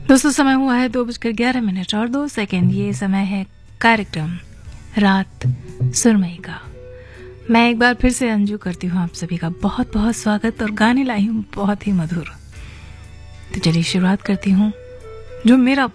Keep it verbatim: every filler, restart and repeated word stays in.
दोस्तों समय हुआ है दो बजकर ग्यारह मिनट और दो सेकंड। ये समय है कार्यक्रम रात सुरमई का। मैं एक बार फिर से अंजू करती हूँ आप सभी का बहुत बहुत स्वागत और गाने लाई हूँ बहुत ही मधुर। तो चलिए शुरुआत करती हूँ जो मेरा